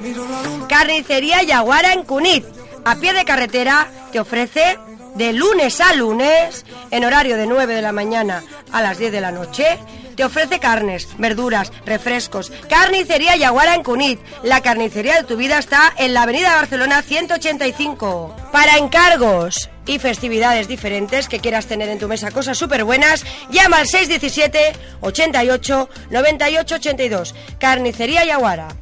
Carnicería Yaguara en Cunit, a pie de carretera, te ofrece de lunes a lunes, en horario de 9 de la mañana a las 10 de la noche, te ofrece carnes, verduras, refrescos. Carnicería Yaguara en Cunit. La carnicería de tu vida está en la avenida Barcelona 185. Para encargos y festividades diferentes que quieras tener en tu mesa, cosas súper buenas, llama al 617 88 98 82. Carnicería Yaguara.